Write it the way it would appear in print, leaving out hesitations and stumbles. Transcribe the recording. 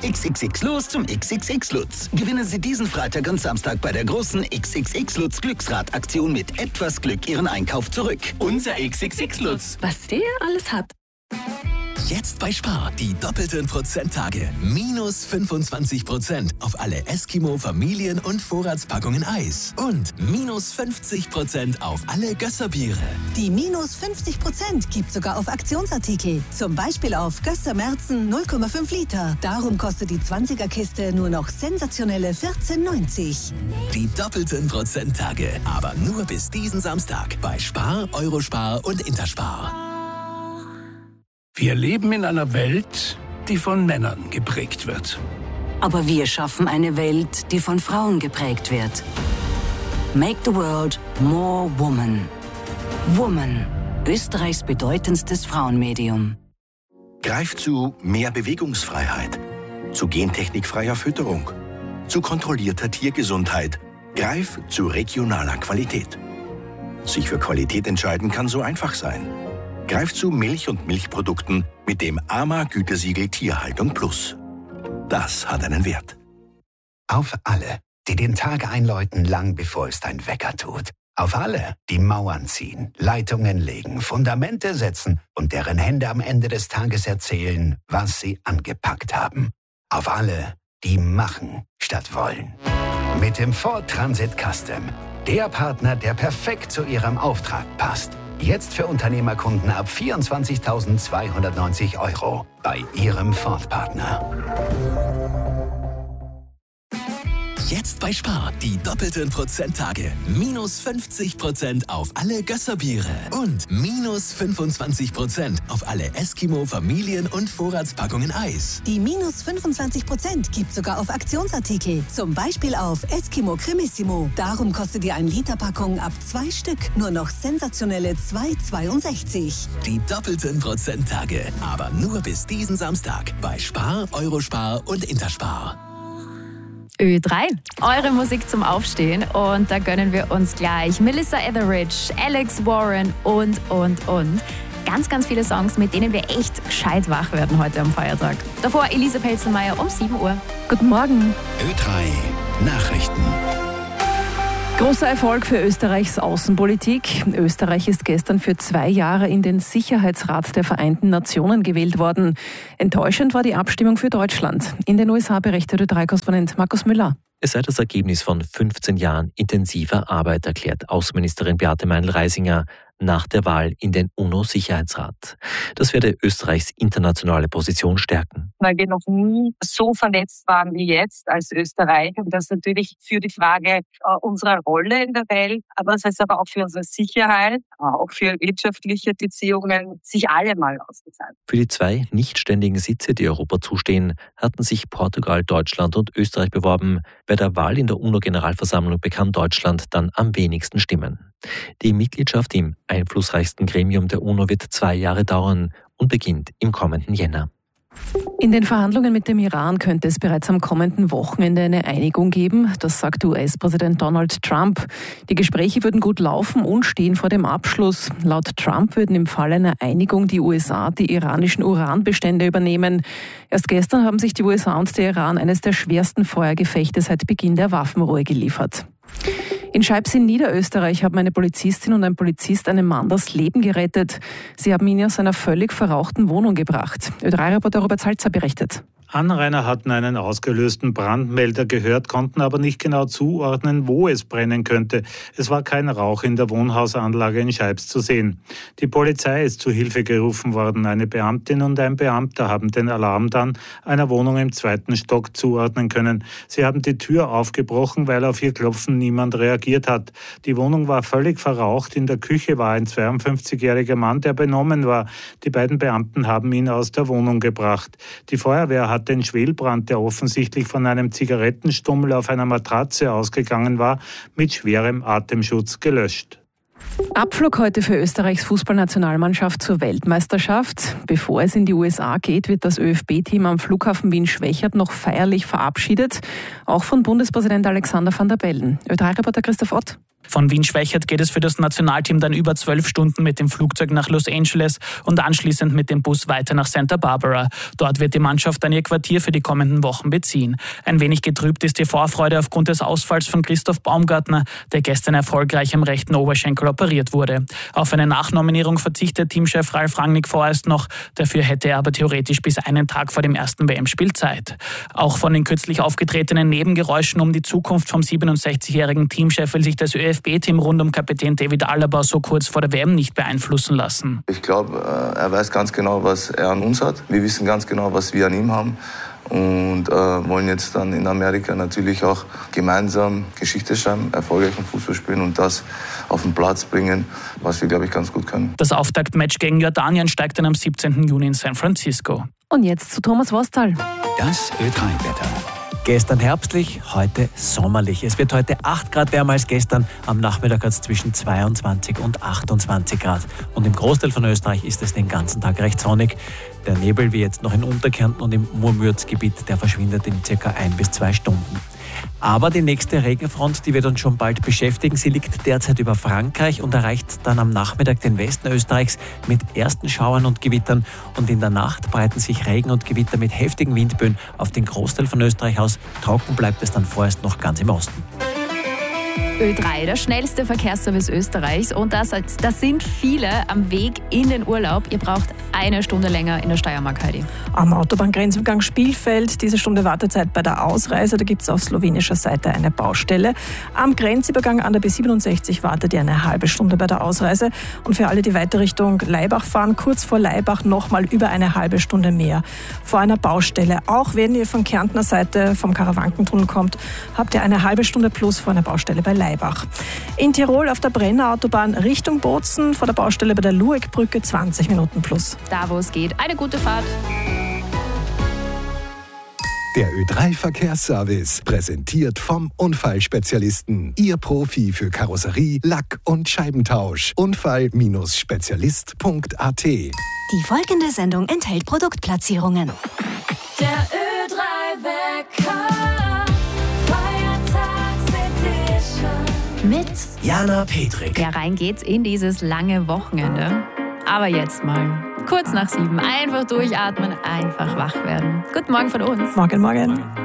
XXX los zum XXX Lutz. Gewinnen Sie diesen Freitag und Samstag bei der großen XXX Lutz Glücksrad-Aktion mit etwas Glück Ihren Einkauf zurück. Unser XXX Lutz. Was der alles hat. Jetzt bei Spar die doppelten Prozenttage. Minus 25% auf alle Eskimo Familien- und Vorratspackungen Eis. Und minus 50% auf alle Gösserbiere. Die minus 50% gibt sogar auf Aktionsartikel. Zum Beispiel auf Gösser Märzen 0,5 Liter. Darum kostet die 20er-Kiste nur noch sensationelle 14,90. Die doppelten Prozenttage. Aber nur bis diesen Samstag bei Spar, Eurospar und Interspar. Wir leben in einer Welt, die von Männern geprägt wird. Aber wir schaffen eine Welt, die von Frauen geprägt wird. Make the world more woman. Woman, Österreichs bedeutendstes Frauenmedium. Greif zu mehr Bewegungsfreiheit, zu gentechnikfreier Fütterung, zu kontrollierter Tiergesundheit. Greif zu regionaler Qualität. Sich für Qualität entscheiden kann so einfach sein. Greif zu Milch und Milchprodukten mit dem AMA-Gütesiegel Tierhaltung Plus. Das hat einen Wert. Auf alle, die den Tag einläuten, lang bevor es dein Wecker tut. Auf alle, die Mauern ziehen, Leitungen legen, Fundamente setzen und deren Hände am Ende des Tages erzählen, was sie angepackt haben. Auf alle, die machen statt wollen. Mit dem Ford Transit Custom. Der Partner, der perfekt zu Ihrem Auftrag passt. Jetzt für Unternehmerkunden ab 24.290 € bei Ihrem Ford-Partner. Jetzt bei Spar die doppelten Prozenttage. Minus 50% auf alle Gösserbiere. Und minus 25% auf alle Eskimo Familien- und Vorratspackungen Eis. Die minus 25% gibt sogar auf Aktionsartikel. Zum Beispiel auf Eskimo Cremissimo. Darum kostet die 1-Liter-Packung ab 2 Stück nur noch sensationelle 2,62. Die doppelten Prozenttage. Aber nur bis diesen Samstag bei Spar, Eurospar und Interspar. Ö3, eure Musik zum Aufstehen, und da gönnen wir uns gleich Melissa Etheridge, Alex Warren und. Ganz, ganz viele Songs, mit denen wir echt gescheit wach werden heute am Feiertag. Davor Elise Pelzelmeier um 7 Uhr. Guten Morgen. Ö3 Nachrichten. Großer Erfolg für Österreichs Außenpolitik. Österreich ist gestern für 2 Jahre in den Sicherheitsrat der Vereinten Nationen gewählt worden. Enttäuschend war die Abstimmung für Deutschland. In den USA berichtet Ö3-Korrespondent Markus Müller. Es sei das Ergebnis von 15 Jahren intensiver Arbeit, erklärt Außenministerin Beate Meindl-Reisinger nach der Wahl in den UNO-Sicherheitsrat. Das werde Österreichs internationale Position stärken. Weil wir noch nie so vernetzt waren wie jetzt als Österreich. Und das natürlich für die Frage unserer Rolle in der Welt, aber das heißt aber auch für unsere Sicherheit, auch für wirtschaftliche Beziehungen, sich alle mal ausgezahlt. Für die 2 nicht ständigen Sitze, die Europa zustehen, hatten sich Portugal, Deutschland und Österreich beworben. Bei der Wahl in der UNO-Generalversammlung bekam Deutschland dann am wenigsten Stimmen. Die Mitgliedschaft im einflussreichsten Gremium der UNO wird 2 Jahre dauern und beginnt im kommenden Jänner. In den Verhandlungen mit dem Iran könnte es bereits am kommenden Wochenende eine Einigung geben. Das sagt US-Präsident Donald Trump. Die Gespräche würden gut laufen und stehen vor dem Abschluss. Laut Trump würden im Fall einer Einigung die USA die iranischen Uranbestände übernehmen. Erst gestern haben sich die USA und der Iran eines der schwersten Feuergefechte seit Beginn der Waffenruhe geliefert. In Scheibs in Niederösterreich haben eine Polizistin und ein Polizist einem Mann das Leben gerettet. Sie haben ihn aus einer völlig verrauchten Wohnung gebracht. Ö3-Reporter Robert Salzer berichtet. Anrainer hatten einen ausgelösten Brandmelder gehört, konnten aber nicht genau zuordnen, wo es brennen könnte. Es war kein Rauch in der Wohnhausanlage in Scheibs zu sehen. Die Polizei ist zu Hilfe gerufen worden. Eine Beamtin und ein Beamter haben den Alarm dann einer Wohnung im 2. Stock zuordnen können. Sie haben die Tür aufgebrochen, weil auf ihr Klopfen niemand reagiert hat. Die Wohnung war völlig verraucht. In der Küche war ein 52-jähriger Mann, der benommen war. Die beiden Beamten haben ihn aus der Wohnung gebracht. Die Feuerwehr hat den Schwelbrand, der offensichtlich von einem Zigarettenstummel auf einer Matratze ausgegangen war, mit schwerem Atemschutz gelöscht. Abflug heute für Österreichs Fußballnationalmannschaft zur Weltmeisterschaft. Bevor es in die USA geht, wird das ÖFB-Team am Flughafen Wien-Schwechat noch feierlich verabschiedet. Auch von Bundespräsident Alexander Van der Bellen. Ö3-Reporter Christoph Ott. Von Wien-Schwächert geht es für das Nationalteam dann über 12 Stunden mit dem Flugzeug nach Los Angeles und anschließend mit dem Bus weiter nach Santa Barbara. Dort wird die Mannschaft dann ihr Quartier für die kommenden Wochen beziehen. Ein wenig getrübt ist die Vorfreude aufgrund des Ausfalls von Christoph Baumgartner, der gestern erfolgreich am rechten Oberschenkel operiert wurde. Auf eine Nachnominierung verzichtet Teamchef Ralf Rangnick vorerst noch. Dafür hätte er aber theoretisch bis einen Tag vor dem ersten WM-Spiel Zeit. Auch von den kürzlich aufgetretenen Nebengeräuschen um die Zukunft vom 67-jährigen Teamchef will sich das ÖFB-Team rund um Kapitän David Alaba so kurz vor der WM nicht beeinflussen lassen. Ich glaube, er weiß ganz genau, was er an uns hat. Wir wissen ganz genau, was wir an ihm haben. Und wollen jetzt dann in Amerika natürlich auch gemeinsam Geschichte schreiben, erfolgreichen Fußball spielen und das auf den Platz bringen, was wir, glaube ich, ganz gut können. Das Auftaktmatch gegen Jordanien steigt dann am 17. Juni in San Francisco. Und jetzt zu Thomas Wostal. Das Ö3-Wetter. Gestern herbstlich, heute sommerlich. Es wird heute 8 Grad wärmer als gestern. Am Nachmittag hat es zwischen 22 und 28 Grad. Und im Großteil von Österreich ist es den ganzen Tag recht sonnig. Der Nebel, wie jetzt noch in Unterkärnten und im Murmürzgebiet, der verschwindet in ca. 1 bis 2 Stunden. Aber die nächste Regenfront, die wird uns schon bald beschäftigen. Sie liegt derzeit über Frankreich und erreicht dann am Nachmittag den Westen Österreichs mit ersten Schauern und Gewittern. Und in der Nacht breiten sich Regen und Gewitter mit heftigen Windböen auf den Großteil von Österreich aus. Trocken bleibt es dann vorerst noch ganz im Osten. Ö3, der schnellste Verkehrsservice Österreichs. Und das sind viele am Weg in den Urlaub. Ihr braucht 1 Stunde länger in der Steiermark, Heidi. Am Autobahngrenzübergang Spielfeld, diese Stunde Wartezeit bei der Ausreise. Da gibt es auf slowenischer Seite eine Baustelle. Am Grenzübergang an der B67 wartet ihr eine halbe Stunde bei der Ausreise. Und für alle, die weiter Richtung Laibach fahren, kurz vor Laibach nochmal über eine halbe Stunde mehr vor einer Baustelle. Auch wenn ihr von Kärntner Seite vom Karawankentunnel kommt, habt ihr eine halbe Stunde plus vor einer Baustelle bei Laibach. In Tirol auf der Brenner Autobahn Richtung Bozen vor der Baustelle bei der Lueckbrücke 20 Minuten plus. Da, wo es geht. Eine gute Fahrt. Der Ö3-Verkehrsservice, präsentiert vom Unfallspezialisten. Ihr Profi für Karosserie, Lack- und Scheibentausch. Unfall-spezialist.at. Die folgende Sendung enthält Produktplatzierungen. Der Ö3-Wecker. Mit Jana Petrik. Ja, rein geht's in dieses lange Wochenende. Aber jetzt mal kurz nach 7. Einfach durchatmen, einfach wach werden. Guten Morgen von uns. Morgen, morgen.